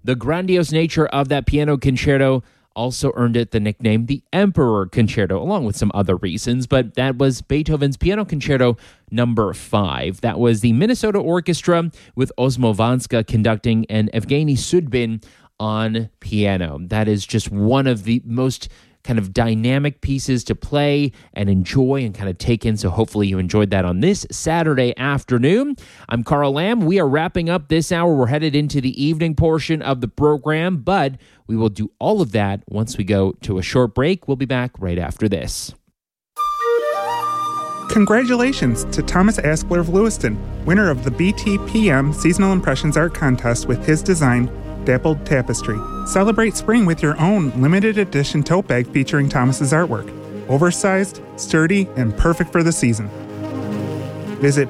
The grandiose nature of that piano concerto also earned it the nickname the Emperor Concerto, along with some other reasons, but that was Beethoven's Piano Concerto number 5. That was the Minnesota Orchestra with Osmo Vanska conducting and Evgeny Sudbin on piano. That is just one of the most kind of dynamic pieces to play and enjoy and kind of take in. So hopefully you enjoyed that on this Saturday afternoon. I'm Carl Lamb. We are wrapping up this hour. We're headed into the evening portion of the program, but we will do all of that once we go to a short break. We'll be back right after this. Congratulations to Thomas Askler of Lewiston, winner of the BTPM Seasonal Impressions Art Contest with his design, Dappled Tapestry. Celebrate spring with your own limited edition tote bag featuring Thomas's artwork. Oversized, sturdy, and perfect for the season. Visit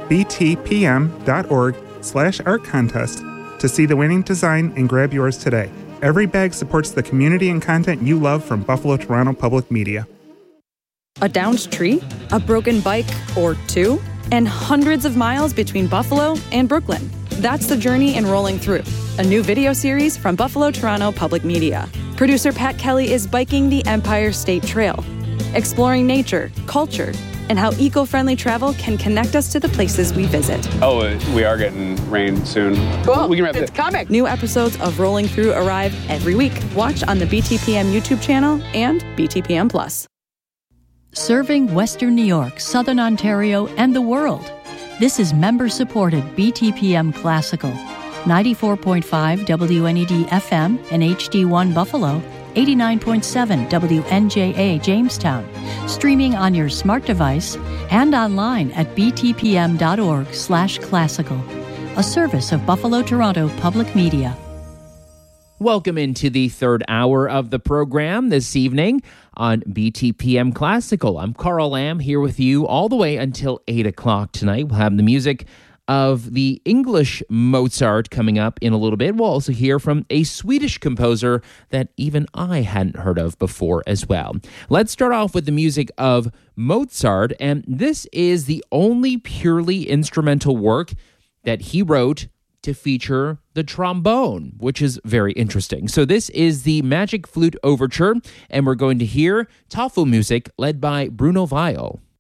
btpm.org/art contest to see the winning design and grab yours today. Every bag supports the community and content you love from Buffalo Toronto Public Media. A downed tree, a broken bike or two, and hundreds of miles between Buffalo and Brooklyn. That's the journey in Rolling Through, a new video series from Buffalo Toronto Public Media. Producer Pat Kelly is biking the Empire State Trail, exploring nature, culture, and how eco-friendly travel can connect us to the places we visit. Oh, we are getting rain soon. Cool. We can wrap it's coming. New episodes of Rolling Through arrive every week. Watch on the BTPM YouTube channel and BTPM Plus. Serving Western New York, Southern Ontario, and the world. This is member-supported BTPM Classical. 94.5 WNED FM and HD1 Buffalo, 89.7 WNJA Jamestown, streaming on your smart device and online at btpm.org/classical, a service of Buffalo Toronto Public Media. Welcome into the third hour of the program this evening on BTPM Classical. I'm Carl Lamb here with you all the way until 8 o'clock tonight. We'll have the music of the English Mozart coming up in a little bit. We'll also hear from a Swedish composer that even I hadn't heard of before as well. Let's start off with the music of Mozart, and this is the only purely instrumental work that he wrote to feature the trombone, which is very interesting. So this is the Magic Flute Overture, and we're going to hear TOEFL music led by Bruno Weil.